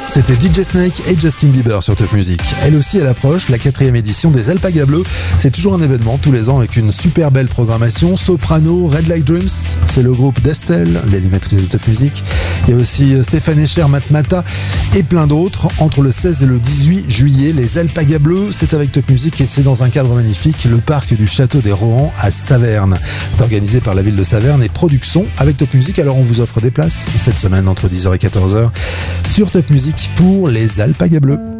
C'était DJ Snake et Justin Bieber sur Top Music. Elle aussi, elle approche, la 4e édition des Alpaga Bleus. C'est toujours un événement tous les ans avec une super belle programmation. Soprano, Red Like Dreams, c'est le groupe d'Estelle, l'animatrice de Top Music. Il y a aussi Stéphane Escher, Matmata et plein d'autres. Entre le 16 et le 18 juillet, les Alpaga Bleus, c'est avec Top Music et c'est dans un cadre magnifique, le parc du Château des Rohan à Saverne. C'est organisé par la ville de Saverne et Production avec Top Music. Alors on vous offre des places cette semaine entre 10h et 14h sur Top Music pour les Alpaga Bleus.